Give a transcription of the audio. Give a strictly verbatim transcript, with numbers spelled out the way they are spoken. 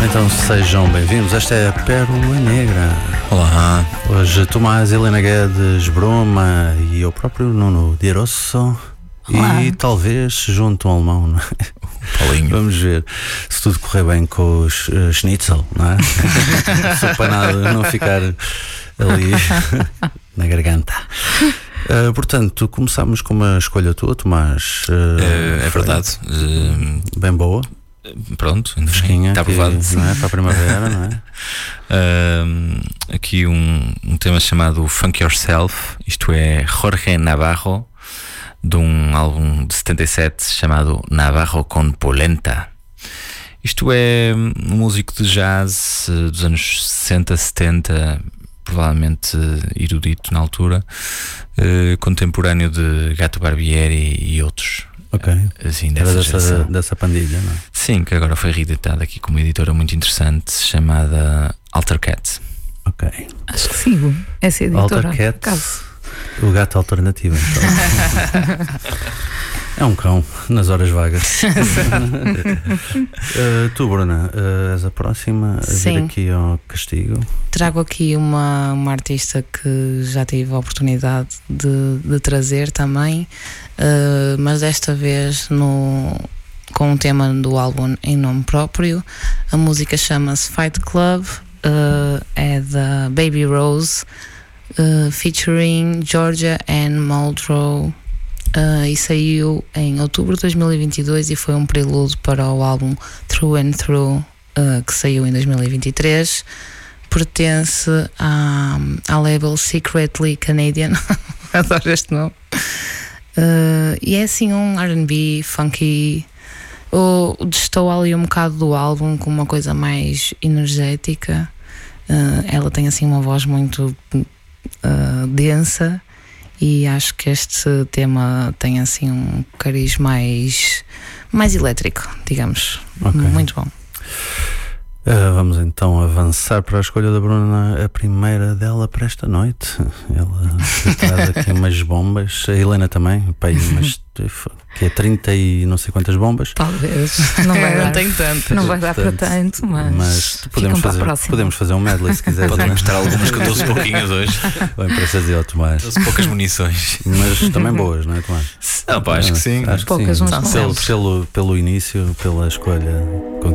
Então sejam bem-vindos, esta é a Pérola Negra. Olá. Hoje Tomás, Helena Guedes, Bruma e eu próprio, Nuno Di Rosso. Olá. E talvez junto um alemão, não é? Paulinho. Vamos ver se tudo correr bem com os uh, schnitzel, não é? Só para nada não ficar ali na garganta. Uh, portanto, começámos com uma escolha tua, Tomás. Uh, é, é verdade. Uh, bem boa. Pronto, fresquinha, está aprovado. Não é? Para a primavera, não é? Uh, aqui um, um tema chamado Funk Yourself, isto é Jorge Navarro, de um álbum de setenta e sete chamado Navarro con Polenta. Isto é um músico de jazz dos anos sessenta, setenta, provavelmente erudito na altura, uh, contemporâneo de Gato Barbieri e outros. Ok. Assim, Era dessa, dessa, dessa pandilha, não é? Sim, que agora foi reeditada aqui com uma editora muito interessante chamada Alter Cat. Ok. Acho que sigo essa editora. Alter Cat, caso. O gato alternativo, então. É um cão nas horas vagas. uh, tu, Bruna, uh, és a próxima a Sim. vir aqui ao castigo. Trago aqui uma, uma artista que já tive a oportunidade de, de trazer também, uh, mas desta vez no, com um tema do álbum em nome próprio. A música chama-se Fight Club, uh, é da Baby Rose, uh, featuring Georgia Ann Muldrow. Uh, e saiu em outubro de dois mil e vinte e dois e foi um prelude para o álbum Through and Through, uh, que saiu em dois mil e vinte e três. Pertence à, à label Secretly Canadian. Adoro este nome. Uh, e é assim um R and B funky. Eu destou ali um bocado do álbum com uma coisa mais energética. Uh, ela tem assim uma voz muito uh, densa. E acho que este tema tem assim um cariz mais, mais elétrico, digamos. Okay. Muito bom. Uh, vamos então avançar para a escolha da Bruna, a primeira dela para esta noite. Ela traz aqui umas bombas, a Helena também, pai, mas que é trinta e não sei quantas bombas. Talvez, não vai dar, não tem tanto. Não vai dar para tanto, mas, mas podemos, fazer, podemos fazer um medley se quiseres. Podem mostrar algumas que eu trouxe pouquinhos hoje. Bem, para fazer, Tomás. Trouxe poucas munições. Mas também boas, não é, Tomás? Não, pá, acho que sim. Acho que poucas sim. Pelo, pelo, pelo, pelo início, pela escolha com